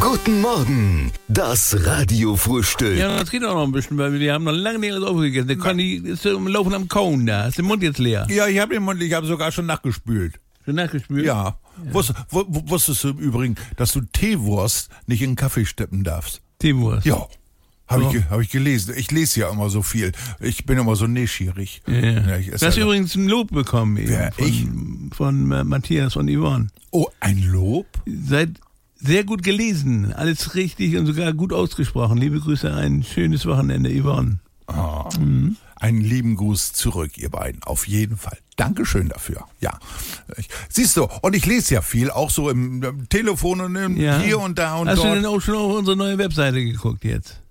Guten Morgen, das Radiofrühstück. Ja, das geht auch noch ein bisschen, weil wir haben noch lange nicht alles aufgegessen. Der Conny ist so im Laufen am Kauen da. Ist der Mund jetzt leer? Ja, ich habe sogar schon nachgespült. Schon nachgespült? Ja. Wusstest du im Übrigen, dass du Teewurst nicht in den Kaffee steppen darfst? Teewurst? Ja. Hab ich gelesen. Ich lese ja immer so viel. Ich bin immer so neugierig. Ja. Ja, ich Du esse hast ja übrigens ein Lob bekommen eben. Wer, ich? Von Matthias und Yvonne. Oh, ein Lob? Seid sehr gut gelesen. Alles richtig und sogar gut ausgesprochen. Liebe Grüße, ein schönes Wochenende, Yvonne. Oh. Einen lieben Gruß zurück, ihr beiden. Auf jeden Fall. Dankeschön dafür. Ja. Siehst du, und ich lese ja viel, auch so im Telefon und hier und da und Hast dort. du denn auch schon auf unsere neue Webseite geguckt jetzt?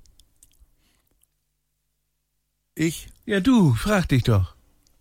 Ich? Ja, du, frag dich doch.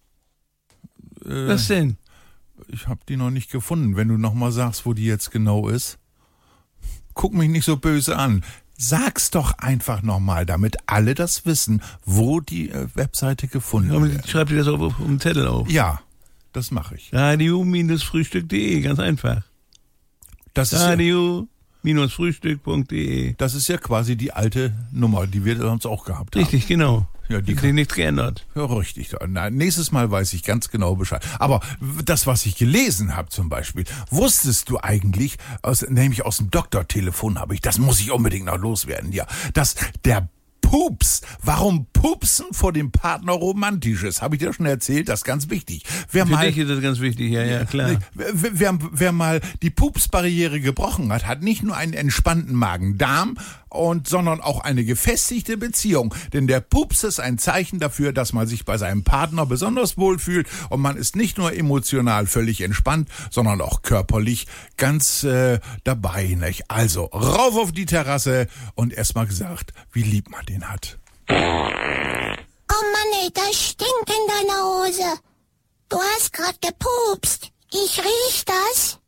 Was denn? Ich habe die noch nicht gefunden. Wenn du noch mal sagst, wo die jetzt genau ist. Guck mich nicht so böse an. Sag's doch einfach noch mal, damit alle das wissen, wo die Webseite gefunden wird. Schreib dir das auf den Zettel auf. Ja, das mache ich. Radio-frühstück.de, ganz einfach. Das ist Radio-frühstück.de. Das ist ja quasi die alte Nummer, die wir sonst auch gehabt haben. Richtig, genau. Ja, die Hat sich nichts geändert. Ja, richtig. Na, nächstes Mal weiß ich ganz genau Bescheid. Aber das, was ich gelesen habe zum Beispiel, wusstest du eigentlich, nämlich aus dem Doktortelefon habe ich, das muss ich unbedingt noch loswerden, ja, dass der Pups, warum Pupsen vor dem Partner romantisch ist, habe ich dir schon erzählt, das ist ganz wichtig. Für dich ist das ganz wichtig, ja, klar. Wer mal die Pupsbarriere gebrochen hat, hat nicht nur einen entspannten Magen-Darm, sondern auch eine gefestigte Beziehung. Denn der Pups ist ein Zeichen dafür, dass man sich bei seinem Partner besonders wohlfühlt und man ist nicht nur emotional völlig entspannt, sondern auch körperlich ganz dabei. Nicht? Also rauf auf die Terrasse und erstmal gesagt, wie lieb man den hat. Oh Mann, ey, das stinkt in deiner Hose. Du hast grad gepupst. Ich riech das.